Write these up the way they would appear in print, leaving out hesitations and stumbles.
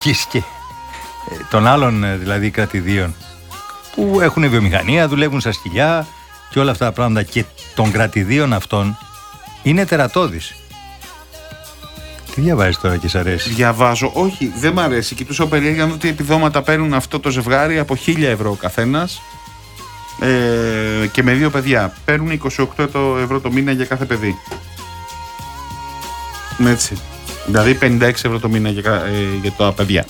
και των άλλων δηλαδή κρατηδίων που έχουν βιομηχανία, δουλεύουν στα σκυλιά και όλα αυτά τα πράγματα, και των κρατηδίων αυτών είναι τερατώδης. Τι διαβάζεις τώρα και σ' αρέσει? Διαβάζω, όχι, δεν μ' αρέσει. Κοιτούσα περίεργα να δω τι επιδόματα παίρνουν αυτό το ζευγάρι από 1.000 ευρώ ο καθένας, και με 2 παιδιά. Παίρνουν 28 ευρώ το μήνα για κάθε παιδί. Έτσι. Δηλαδή 56 ευρώ το μήνα για τα παιδιά.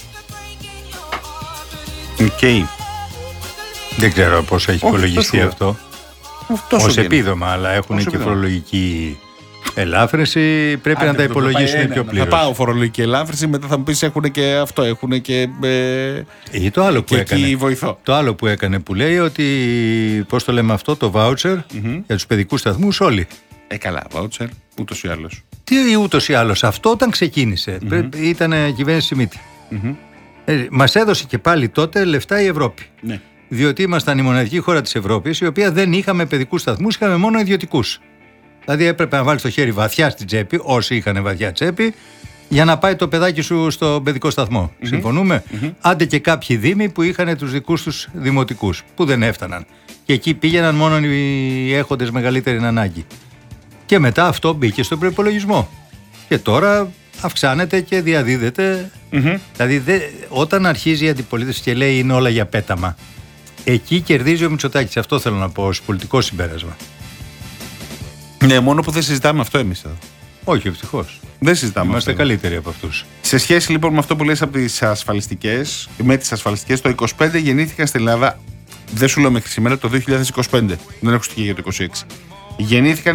Okay. Δεν ξέρω πώς έχει υπολογιστεί αυτό ως επίδομα, αλλά έχουν και φορολογική ελάφρυνση. Πρέπει να τα υπολογίσουν πιο πλήρως. Θα πάω φορολογική ελάφρυνση, μετά θα μου πεις έχουν και αυτό, έχουν και ή το άλλο που έκανε. Βοηθό. Το άλλο που έκανε, που λέει ότι, πώς το λέμε αυτό, το voucher για τους παιδικούς σταθμούς όλοι. Καλά, voucher, ούτως ή άλλως. Τι ούτως ή άλλως? Αυτό όταν ξεκίνησε, ήταν κυβέρνηση Σιμίτη. Μας έδωσε και πάλι τότε λεφτά η Ευρώπη. Ναι. Διότι ήμασταν η μοναδική χώρα της Ευρώπης η οποία δεν είχαμε παιδικούς σταθμούς, είχαμε μόνο ιδιωτικούς. Δηλαδή έπρεπε να βάλεις το χέρι βαθιά στην τσέπη, όσοι είχαν βαθιά τσέπη, για να πάει το παιδάκι σου στο παιδικό σταθμό. Συμφωνούμε? Άντε και κάποιοι δήμοι που είχαν τους δικούς τους δημοτικούς, που δεν έφταναν. Και εκεί πήγαιναν μόνο οι έχοντες μεγαλύτερη ανάγκη. Και μετά αυτό μπήκε στον προϋπολογισμό. Και τώρα αυξάνεται και διαδίδεται. Δηλαδή όταν αρχίζει η αντιπολίτευση και λέει είναι όλα για πέταμα, εκεί κερδίζει ο Μητσοτάκης. Αυτό θέλω να πω ως πολιτικό συμπέρασμα. Ναι, μόνο που δεν συζητάμε αυτό εμείς εδώ. Όχι, ευτυχώς. Δεν συζητάμε. Είμαστε καλύτεροι από αυτούς. Σε σχέση λοιπόν με αυτό που λες από τις ασφαλιστικές, με τις ασφαλιστικές, το 25 γεννήθηκαν στην Ελλάδα, δεν σου λέω μέχρι σήμερα, το 2025. Δεν έχω στοιχεία για το 26. Γεννήθηκαν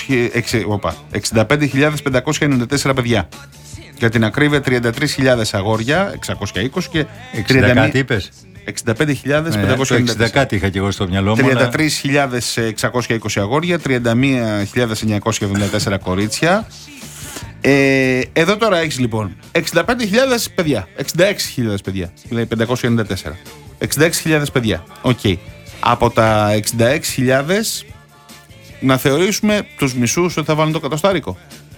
65.594 παιδιά. Για την ακρίβεια 33.000 αγόρια, 620 και 60 κάτι είπες? 65.594. 60 κάτι είχα και εγώ στο μυαλό μου. 33.620 αγόρια, 31.974 κορίτσια. Εδώ τώρα έχεις λοιπόν 65.000 παιδιά, 66.000 παιδιά, δηλαδή 594. 66.000 παιδιά, okay. Από τα 66.000 να θεωρήσουμε τους μισούς ότι θα βάλουν το κατοστάρικο.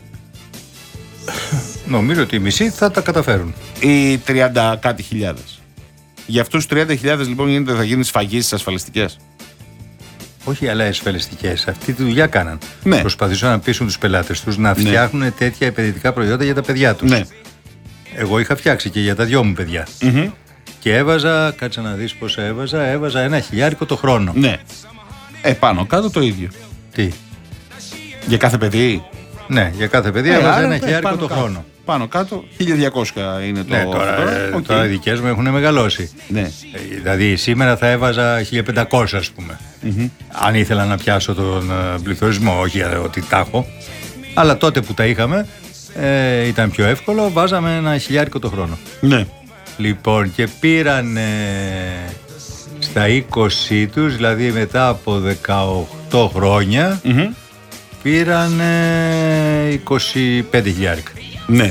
Νομίζω ότι οι μισοί θα τα καταφέρουν. Οι 30 κάτι χιλιάδες. Για αυτούς τους 30.000 λοιπόν γίνεται θα γίνει σφαγή στις ασφαλιστικές. Όχι, αλλά οι ασφαλιστικές αυτή τη δουλειά κάναν. Ναι. Προσπαθήσαν να πείσουν τους πελάτες τους να φτιάχνουν τέτοια επενδυτικά προϊόντα για τα παιδιά τους. Ναι. Εγώ είχα φτιάξει και για τα 2 μου παιδιά. Και έβαζα, κάτσε να δεις πόσα έβαζα 1.000 το χρόνο. Ναι. Πάνω κάτω το ίδιο. Τι? Για κάθε παιδί? Ναι, για κάθε παιδί έβαζα 1.000 το χρόνο. Πάνω κάτω 1.200 είναι το. Ναι, τώρα οι δικές μου έχουν μεγαλώσει. Ναι. Δηλαδή σήμερα θα έβαζα 1.500 ας πούμε. Αν ήθελα να πιάσω τον πληθωρισμό, όχι ότι τα έχω. Αλλά τότε που τα είχαμε ήταν πιο εύκολο, βάζαμε 1.000 το χρόνο. Ναι. Λοιπόν, και πήραν στα 20 τους, δηλαδή μετά από 18 χρόνια, πήραν 25.000. Ναι.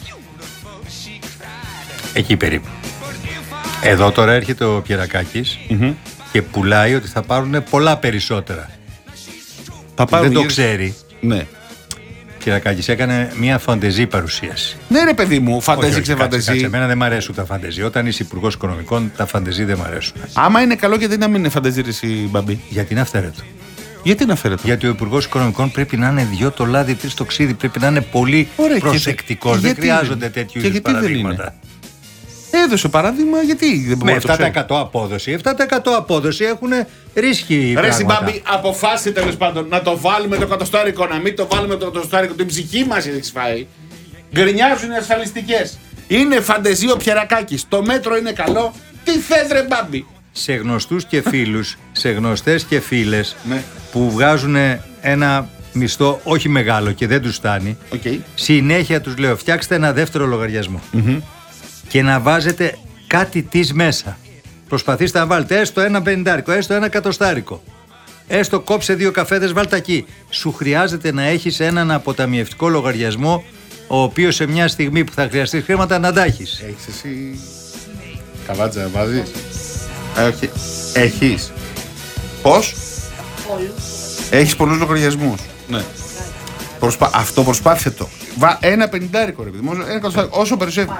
Εκεί περίπου. Εδώ τώρα έρχεται ο Πιερακάκης και πουλάει ότι θα πάρουν πολλά περισσότερα. Δεν το ξέρει. Ναι. Πιερακάκης έκανε μια φαντεζή παρουσίαση. Ναι ρε παιδί μου, φαντεζή ξεφαντεζή. Εμένα δεν μ' αρέσουν τα φαντεζή. Όταν είσαι υπουργός οικονομικών, τα φαντεζή δεν μ' αρέσουν. Άμα είναι καλό, γιατί να μην είναι φαντεζή ρε εσύ, Μπαμπή? Γιατί είναι αυθαίρετο. Γιατί είναι αυθαίρετο? Γιατί ο υπουργός οικονομικών πρέπει να είναι 2 το λάδι, 3 το ξύδι. Πρέπει να είναι πολύ προσεκτικός. Δεν χρειάζονται τέτοιου είδους παραδείγματα. Έδωσε παράδειγμα, γιατί δεν μπορεί να το ξέρει. Με 7% απόδοση. 7% απόδοση έχουν ρίσκοι. Ρε Συμπάμπη, αποφάσισε τέλος πάντων να το βάλουμε το κατοστάρικο, να μην το βάλουμε το κατοστάρικο. Την ψυχή μας έχει φάει. Γκρινιάζουν οι ασφαλιστικές. Είναι φαντεζή ο Πιερακάκης. Το μέτρο είναι καλό. Τι θες ρε Μπάμπη? Σε γνωστούς και φίλους, σε γνωστές και φίλες που βγάζουν ένα μισθό όχι μεγάλο και δεν τους φτάνει, συνέχεια τους λέω φτιάξτε ένα δεύτερο λογαριασμό και να βάζετε κάτι της μέσα. Προσπαθήστε να βάλετε έστω 1.50, έστω 1.100, έστω κόψε 2 καφέδες, βάλτε εκεί. Σου χρειάζεται να έχεις έναν αποταμιευτικό λογαριασμό, ο οποίος σε μια στιγμή που θα χρειαστείς χρήματα να τα έχεις. Έχεις εσύ καβάτζα, βάζεις? Όχι. Έχεις. Πώς? Έχεις πολλούς λογαριασμούς. Ναι. Αυτό προσπάθησε το. 1.50 ρε παιδί. Όσο περισσεύει.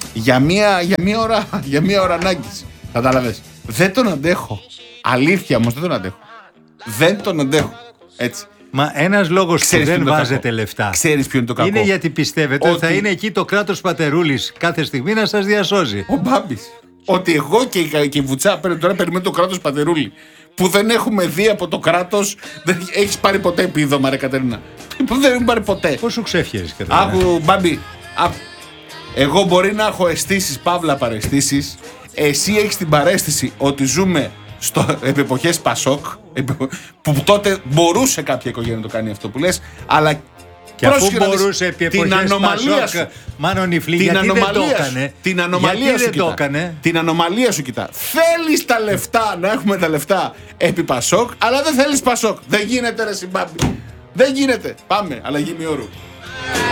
για μία ώρα ανάγκης. Κατάλαβες. Δεν τον αντέχω. Αλήθεια όμως, δεν τον αντέχω. Δεν τον αντέχω. Έτσι. Μα ένας λόγος που δεν βάζετε λεφτά. Ξέρεις ποιο είναι το κακό? Είναι γιατί πιστεύετε ότι θα είναι εκεί το κράτος Πατερούλης κάθε στιγμή να σας διασώζει. Ο Μπάμπης. Ότι εγώ και η Βουτσά τώρα περιμένουμε το κράτος Πατερούλη. Που δεν έχουμε δει από το κράτος. Δεν έχεις πάρει ποτέ επίδομα, ρε Κατερίνα? Που δεν έχουν πάρει ποτέ. Πώς σου ξέφυγες, Κατερίνα? Άκου, Μπάμπη. Εγώ μπορεί να έχω αισθήσεις, παύλα παραισθήσεις. Εσύ έχεις την παραίσθηση ότι ζούμε επί εποχές Πασόκ, που τότε μπορούσε κάποια οικογένεια να το κάνει αυτό που λες, αλλά και αφού μπορούσε επί εποχές Πασόκ, μάλλον η Φλή, γιατί δεν το έκανε? Την ανομαλία σου κοιτά. Την ανομαλία σου κοιτά. Θέλεις τα λεφτά, να έχουμε τα λεφτά επί Πασόκ, αλλά δεν θέλεις Πασόκ. Δεν γίνεται, ρε συμπάμπη. Δεν γίνεται. Πάμε, αλλαγή μειώρου.